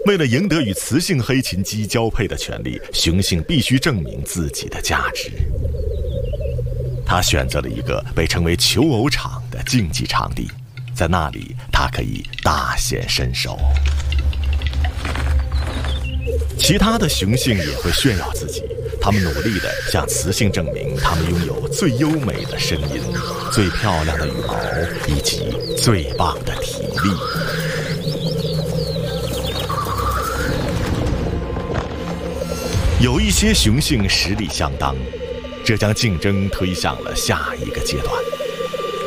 为了赢得与雌性黑琴鸡交配的权利，雄性必须证明自己的价值。他选择了一个被称为求偶场的竞技场地，在那里他可以大显身手。其他的雄性也会炫耀自己，他们努力地向雌性证明他们拥有最优美的声音、最漂亮的羽毛以及最棒的体力。有一些雄性实力相当，这将竞争推向了下一个阶段。